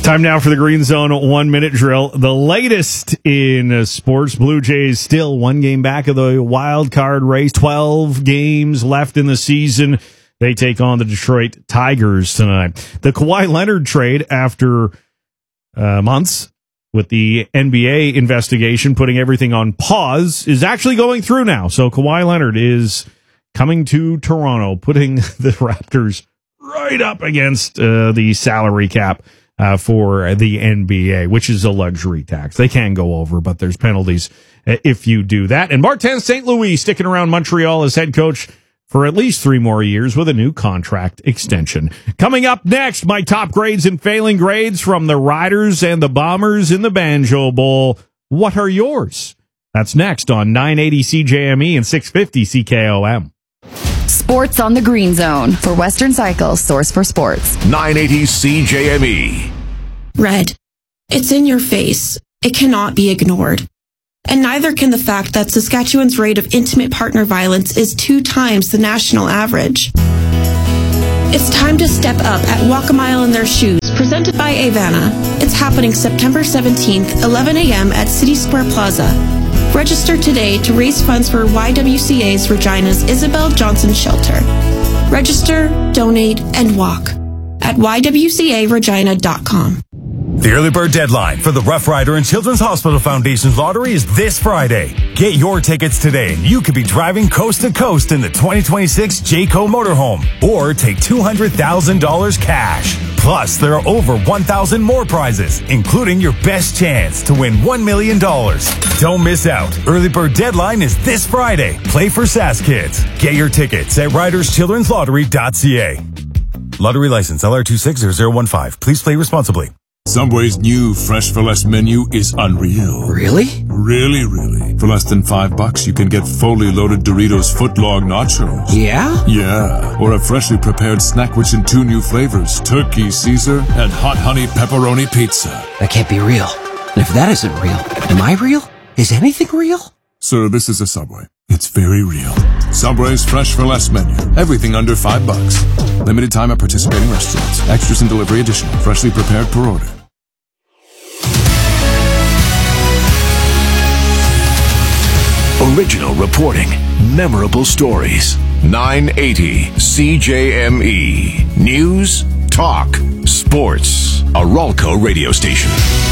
Time now for the Green Zone 1 minute drill. The latest in sports. Blue Jays still one game back of the wild card race. 12 games left in the season. They take on the Detroit Tigers tonight. The Kawhi Leonard trade, after months with the NBA investigation putting everything on pause, is actually going through now. So Kawhi Leonard is coming to Toronto, putting the Raptors right up against the salary cap for the NBA, which is a luxury tax. They can go over, but there's penalties if you do that. And Martin St. Louis sticking around Montreal as head coach for at least 3 more years with a new contract extension. Coming up next, my top grades and failing grades from the Riders and the Bombers in the Banjo Bowl. What are yours? That's next on 980 CJME and 650 CKOM. Sports on the Green Zone for Western Cycle's source for sports. 980 CJME. Red. It's in your face. It cannot be ignored. And neither can the fact that Saskatchewan's rate of intimate partner violence is 2 times the national average. It's time to step up at Walk a Mile in Their Shoes, presented by Avana. It's happening September 17th, 11 a.m. at City Square Plaza. Register today to raise funds for YWCA's Regina's Isabel Johnson Shelter. Register, donate, and walk at ywcaregina.com. The early bird deadline for the Rough Rider and Children's Hospital Foundation's lottery is this Friday. Get your tickets today and you could be driving coast to coast in the 2026 Jayco motorhome, or take $200,000 cash. Plus, there are over 1,000 more prizes, including your best chance to win $1 million. Don't miss out. Early bird deadline is this Friday. Play for SAS Kids. Get your tickets at riderschildrenslottery.ca. Lottery license LR260015. Please play responsibly. Subway's new Fresh for Less menu is unreal. Really? Really. For less than $5, you can get fully loaded Doritos footlong nachos. Yeah? Yeah. Or a freshly prepared snack rich in 2 new flavors, Turkey Caesar and Hot Honey Pepperoni Pizza. That can't be real. And if that isn't real, am I real? Is anything real? Sir, this is a Subway. It's very real. Subway's Fresh for Less menu. Everything under $5. Limited time at participating restaurants. Extras and delivery additional. Freshly prepared per order. Original reporting. Memorable stories. 980 CJME. News, talk, sports. A Ralco radio station.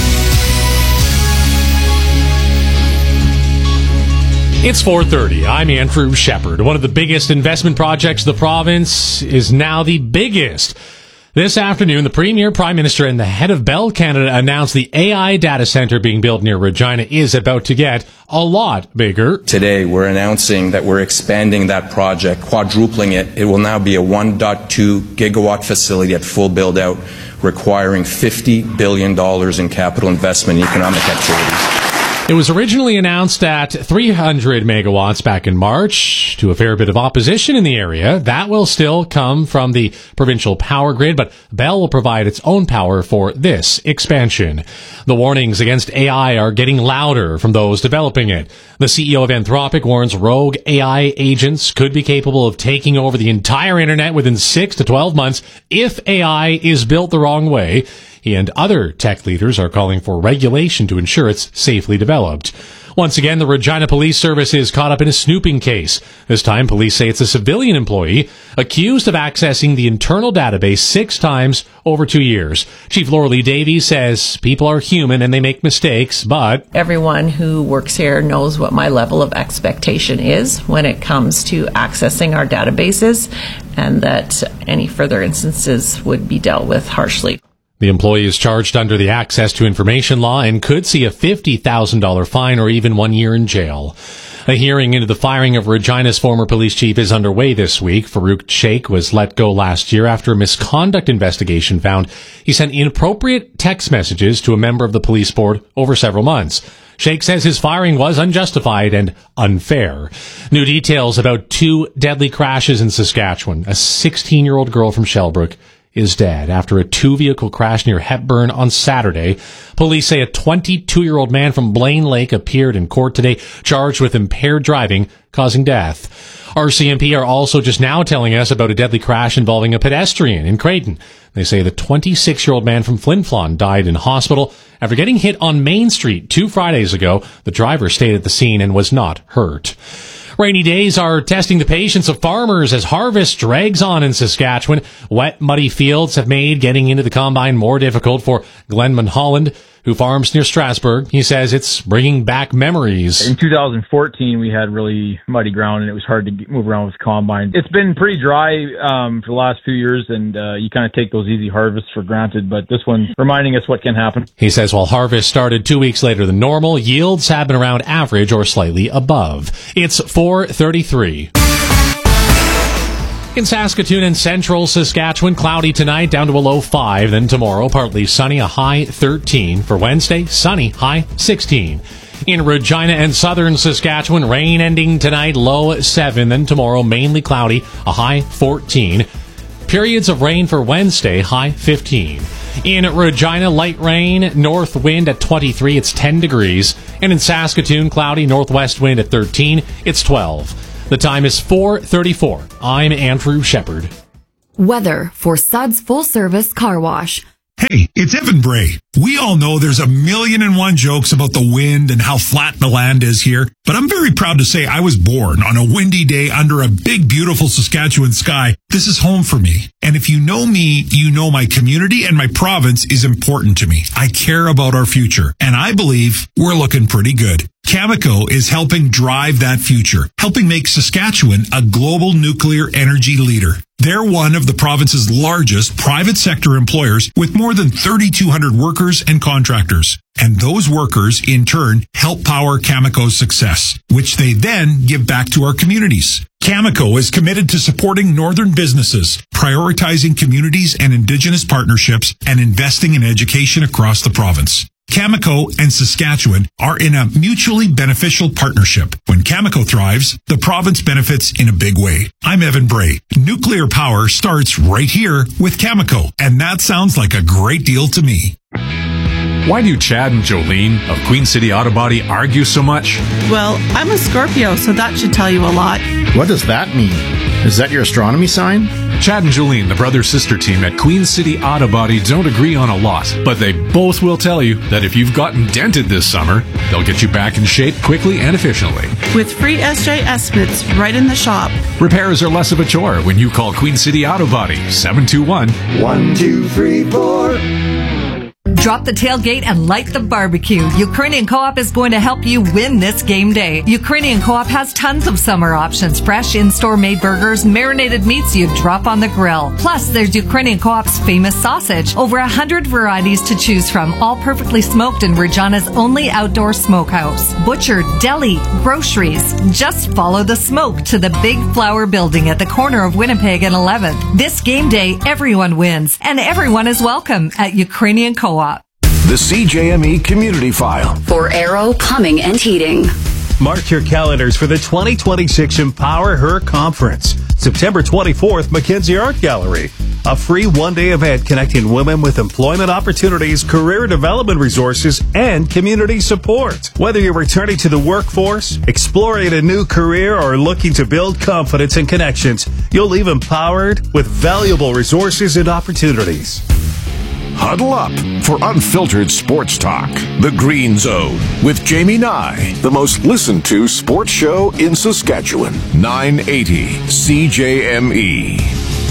It's 4:30. I'm Andrew Shepard. One of the biggest investment projects of the province is now the biggest. This afternoon, the Premier, Prime Minister, and the head of Bell Canada announced the AI data center being built near Regina is about to get a lot bigger. Today, we're announcing that we're expanding that project, quadrupling it. It will now be a 1.2 gigawatt facility at full build-out, requiring $50 billion in capital investment in economic activities. It was originally announced at 300 megawatts back in March, to a fair bit of opposition in the area. That will still come from the provincial power grid, but Bell will provide its own power for this expansion. The warnings against AI are getting louder from those developing it. The CEO of Anthropic warns rogue AI agents could be capable of taking over the entire internet within 6 to 12 months if AI is built the wrong way. He and other tech leaders are calling for regulation to ensure it's safely developed. Once again, the Regina Police Service is caught up in a snooping case. This time, police say it's a civilian employee accused of accessing the internal database 6 times over 2 years. Chief Laura Lee Davies says people are human and they make mistakes, but everyone who works here knows what my level of expectation is when it comes to accessing our databases, and that any further instances would be dealt with harshly. The employee is charged under the Access to Information Law and could see a $50,000 fine or even 1 year in jail. A hearing into the firing of Regina's former police chief is underway this week. Farouk Sheikh was let go last year after a misconduct investigation found he sent inappropriate text messages to a member of the police board over several months. Sheikh says his firing was unjustified and unfair. New details about 2 deadly crashes in Saskatchewan. A 16-year-old girl from Shellbrook is dead after a 2-vehicle crash near Hepburn on Saturday. Police say a 22-year-old man from Blaine Lake appeared in court today, charged with impaired driving, causing death. RCMP are also just now telling us about a deadly crash involving a pedestrian in Creighton. They say the 26-year-old man from Flin Flon died in hospital after getting hit on Main Street 2 Fridays ago. The driver stayed at the scene and was not hurt. Rainy days are testing the patience of farmers as harvest drags on in Saskatchewan. Wet, muddy fields have made getting into the combine more difficult for Glenn Mulholland, who farms near Strasbourg. He says it's bringing back memories. In 2014, we had really muddy ground, and it was hard to move around with combine. It's been pretty dry for the last few years, and you kind of take those easy harvests for granted, but this one's reminding us what can happen. He says while harvest started 2 weeks later than normal, yields have been around average or slightly above. It's 4:33. In Saskatoon and central Saskatchewan, cloudy tonight, down to a low 5. Then tomorrow, partly sunny, a high 13. For Wednesday, sunny, high 16. In Regina and southern Saskatchewan, rain ending tonight, low 7. Then tomorrow, mainly cloudy, a high 14. Periods of rain for Wednesday, high 15. In Regina, light rain, north wind at 23, it's 10 degrees. And in Saskatoon, cloudy, northwest wind at 13, it's 12. The time is 4:34. I'm Andrew Shepard. Weather for Suds Full Service Car Wash. Hey, it's Evan Bray. We all know there's 1,000,001 jokes about the wind and how flat the land is here, but I'm very proud to say I was born on a windy day under a big, beautiful Saskatchewan sky. This is home for me. And if you know me, you know my community and my province is important to me. I care about our future, and I believe we're looking pretty good. Cameco is helping drive that future, helping make Saskatchewan a global nuclear energy leader. They're one of the province's largest private sector employers with more than 3,200 workers and contractors. And those workers, in turn, help power Cameco's success, which they then give back to our communities. Cameco is committed to supporting northern businesses, prioritizing communities and Indigenous partnerships, and investing in education across the province. Cameco and Saskatchewan are in a mutually beneficial partnership. When Cameco thrives, the province benefits in a big way. I'm Evan Bray. Nuclear power starts right here with Cameco, and that sounds like a great deal to me. Why do Chad and Jolene of Queen City Auto Body argue so much? Well, I'm a Scorpio, so that should tell you a lot. What does that mean? Is that your astronomy sign? Chad and Jolene, the brother-sister team at Queen City Auto Body, don't agree on a lot, but they both will tell you that if you've gotten dented this summer, they'll get you back in shape quickly and efficiently. With free SJ estimates right in the shop. Repairs are less of a chore when you call Queen City Auto Body, 721-1, 2, 3, 4. Drop the tailgate and light the barbecue. Ukrainian Co-op is going to help you win this game day. Ukrainian Co-op has tons of summer options. Fresh in-store made burgers, marinated meats you drop on the grill. Plus, there's Ukrainian Co-op's famous sausage. Over 100 varieties to choose from, all perfectly smoked in Regina's only outdoor smokehouse. Butcher, deli, groceries. Just follow the smoke to the Big Flower Building at the corner of Winnipeg and 11th. This game day, everyone wins, and everyone is welcome at Ukrainian Co-op. The CJME Community File. For Aero Plumbing and Heating. Mark your calendars for the 2026 Empower Her Conference. September 24th, Mackenzie Art Gallery. A free one-day event connecting women with employment opportunities, career development resources, and community support. Whether you're returning to the workforce, exploring a new career, or looking to build confidence and connections, you'll leave empowered with valuable resources and opportunities. Huddle up for unfiltered sports talk. The Green Zone with Jamie Nye, the most listened to sports show in Saskatchewan. 980 CJME.